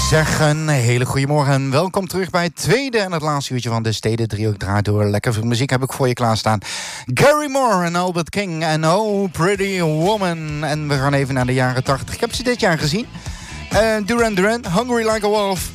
Zeg een hele goede morgen en welkom terug bij het tweede en het laatste uurtje van de Steden Trio. Ik draai door lekker veel muziek heb ik voor je klaarstaan. Gary Moore en Albert King en Oh Pretty Woman. En we gaan even naar de jaren 80. Ik heb ze dit jaar gezien. Duran Duran, Hungry Like a Wolf.